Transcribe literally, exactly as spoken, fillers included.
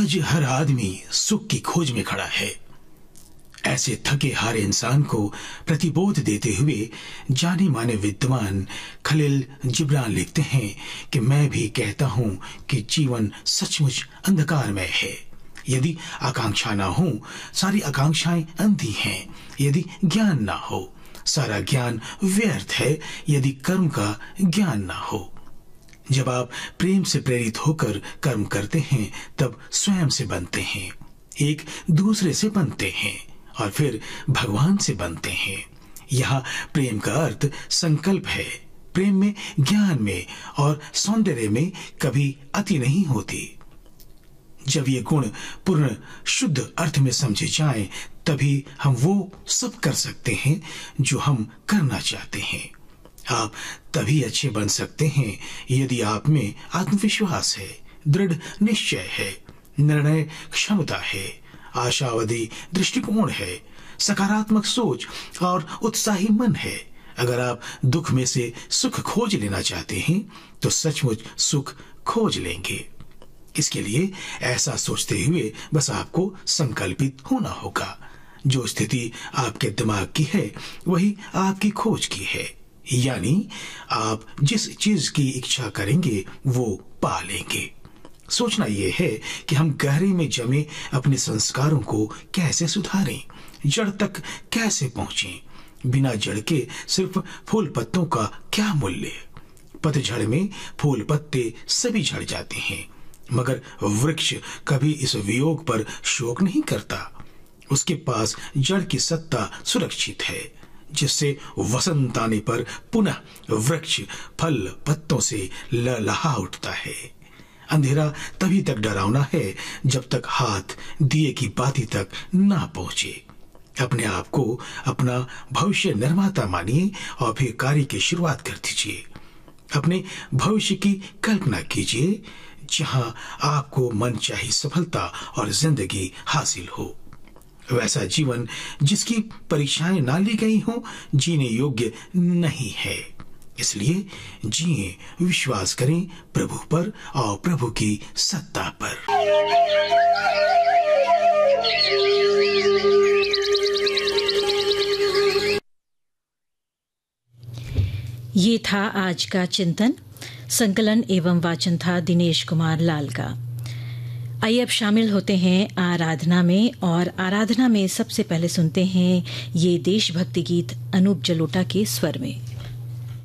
आज हर आदमी सुख की खोज में खड़ा है। ऐसे थके हारे इंसान को प्रतिबोध देते हुए जाने माने विद्वान खलील जिब्रान लिखते हैं कि मैं भी कहता हूं कि जीवन सचमुच अंधकारमय है। यदि आकांक्षा ना हो, सारी आकांक्षाएं अंधी हैं। यदि ज्ञान ना हो, सारा ज्ञान व्यर्थ है। यदि कर्म का ज्ञान ना हो, जब आप प्रेम से प्रेरित होकर कर्म करते हैं तब स्वयं से बनते हैं, एक दूसरे से बनते हैं और फिर भगवान से बनते हैं। यहाँ प्रेम का अर्थ संकल्प है। प्रेम में, ज्ञान में और सौंदर्य में कभी अति नहीं होती। जब ये गुण पूर्ण शुद्ध अर्थ में समझे जाएं, तभी हम वो सब कर सकते हैं जो हम करना चाहते हैं। आप तभी अच्छे बन सकते हैं यदि आप में आत्मविश्वास है, दृढ़ निश्चय है, निर्णय क्षमता है, आशावादी दृष्टिकोण है, सकारात्मक सोच और उत्साही मन है। अगर आप दुख में से सुख खोज लेना चाहते हैं तो सचमुच सुख खोज लेंगे। इसके लिए ऐसा सोचते हुए बस आपको संकल्पित होना होगा। जो स्थिति आपके दिमाग की है वही आपकी खोज की है, यानी आप जिस चीज की इच्छा करेंगे वो पा लेंगे। सोचना यह है कि हम गहरे में जमे अपने संस्कारों को कैसे सुधारें, जड़ तक कैसे पहुंचें। बिना जड़ के सिर्फ फूल पत्तों का क्या मूल्य। पतझड़ में फूल पत्ते सभी झड़ जाते हैं, मगर वृक्ष कभी इस वियोग पर शोक नहीं करता। उसके पास जड़ की सत्ता सुरक्षित है, जिससे वसंत आने पर पुनः वृक्ष फल पत्तों से लहलहा उठता है। अंधेरा तभी तक डरावना है जब तक हाथ दिए की बाती तक ना पहुंचे। अपने आप को अपना भविष्य निर्माता मानिए और फिर कार्य की शुरुआत कर दीजिए। अपने भविष्य की कल्पना कीजिए जहां आपको मनचाही सफलता और जिंदगी हासिल हो। वैसा जीवन जिसकी परीक्षाएं ना ली गई हो जीने योग्य नहीं है। इसलिए जिए, विश्वास करें प्रभु पर और प्रभु की सत्ता पर। ये था आज का चिंतन। संकलन एवं वाचन था दिनेश कुमार लाल का। आइए अब शामिल होते हैं आराधना में, और आराधना में सबसे पहले सुनते हैं ये देशभक्ति गीत अनूप जलोटा के स्वर में।